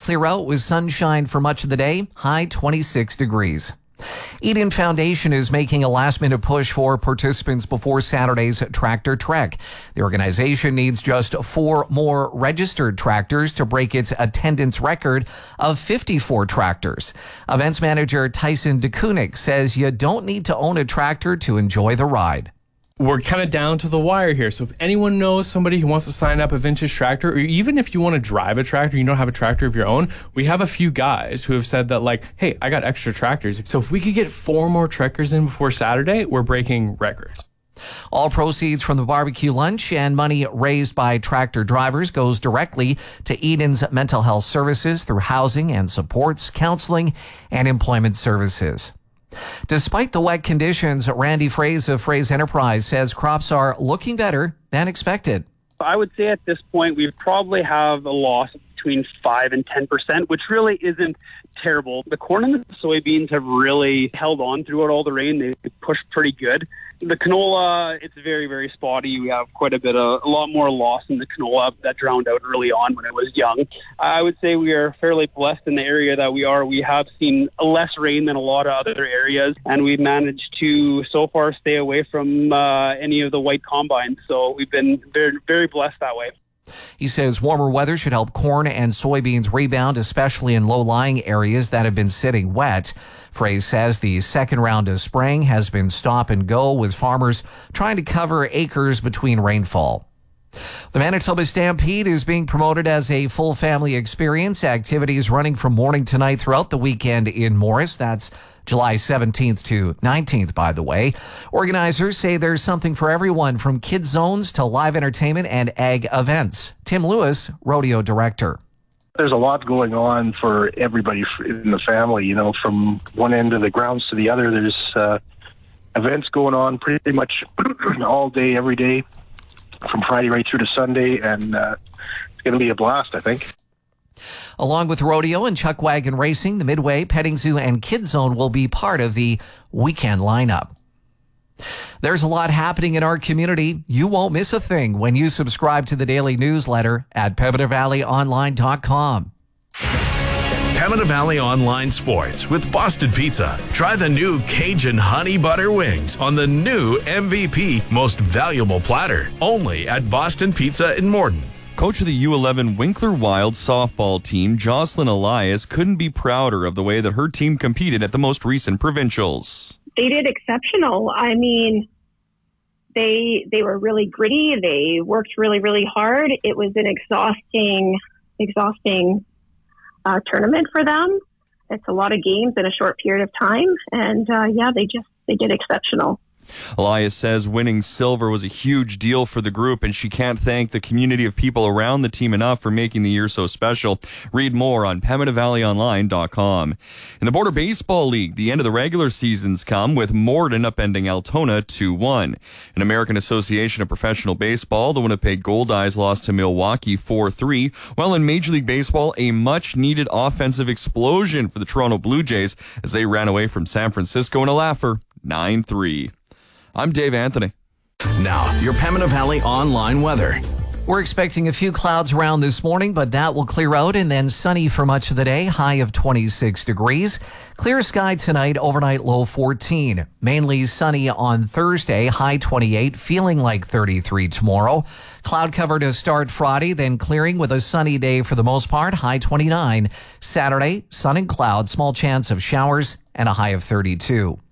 clear out with sunshine for much of the day, high 26 degrees. Eden Foundation is making a last-minute push for participants before Saturday's Tractor Trek. The organization needs just 4 more registered tractors to break its attendance record of 54 tractors. Events manager Tyson DeKunik says you don't need to own a tractor to enjoy the ride. We're kind of down to the wire here. So if anyone knows somebody who wants to sign up a vintage tractor, or even if you want to drive a tractor, you don't have a tractor of your own, we have a few guys who have said that, like, hey, I got extra tractors. So if we could get 4 more trekkers in before Saturday, we're breaking records. All proceeds from the barbecue lunch and money raised by tractor drivers goes directly to Eden's mental health services through housing and supports, counseling, and employment services. Despite the wet conditions, Randy Fraze of Fraze Enterprise says crops are looking better than expected. I would say at this point we probably have a loss between 5 and 10%, which really isn't terrible. The corn and the soybeans have really held on throughout all the rain. They pushed pretty good. The canola, it's very, very spotty. We have quite a lot more loss in the canola that drowned out early on when it was young. I would say we are fairly blessed in the area that we are. We have seen less rain than a lot of other areas, and we've managed to so far stay away from any of the white combines. So we've been very, very blessed that way. He says warmer weather should help corn and soybeans rebound, especially in low-lying areas that have been sitting wet. Fraze says the second round of spraying has been stop and go, with farmers trying to cover acres between rainfall. The Manitoba Stampede is being promoted as a full family experience. Activities running from morning to night throughout the weekend in Morris. That's July 17th to 19th, by the way. Organizers say there's something for everyone, from kids zones to live entertainment and ag events. Tim Lewis, rodeo director. There's a lot going on for everybody in the family, you know, from one end of the grounds to the other. There's events going on pretty much all day, every day, from Friday right through to Sunday, and it's going to be a blast, I think. Along with rodeo and chuck wagon racing, the Midway, Petting Zoo, and Kids Zone will be part of the weekend lineup. There's a lot happening in our community. You won't miss a thing when you subscribe to the daily newsletter at PembinaValleyOnline.com. Pembina Valley Online Sports with Boston Pizza. Try the new Cajun Honey Butter Wings on the new MVP Most Valuable Platter. Only at Boston Pizza in Morden. Coach of the U11 Winkler Wild softball team, Jocelyn Elias, couldn't be prouder of the way that her team competed at the most recent provincials. They did exceptional. I mean, they were really gritty. They worked really, really hard. It was an exhausting tournament for them. It's a lot of games in a short period of time, and they did exceptional. Elias says winning silver was a huge deal for the group, and she can't thank the community of people around the team enough for making the year so special. Read more on PembinaValleyOnline.com. In the Border Baseball League, the end of the regular season's come, with Morden upending Altona 2-1. In American Association of Professional Baseball, the Winnipeg Goldeyes lost to Milwaukee 4-3, while in Major League Baseball, a much-needed offensive explosion for the Toronto Blue Jays as they ran away from San Francisco in a laugher, 9-3. I'm Dave Anthony. Now, your Pembina Valley online weather. We're expecting a few clouds around this morning, but that will clear out, and then sunny for much of the day, high of 26 degrees. Clear sky tonight, overnight low 14. Mainly sunny on Thursday, high 28, feeling like 33 tomorrow. Cloud cover to start Friday, then clearing with a sunny day for the most part, high 29. Saturday, sun and cloud, small chance of showers, and a high of 32.